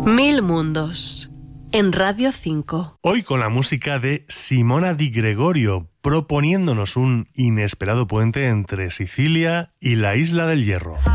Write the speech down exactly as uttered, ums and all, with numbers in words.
Mil mundos, en Radio cinco. Hoy con la música de Simona Di Gregorio, proponiéndonos un inesperado puente entre Sicilia y la Isla del Hierro.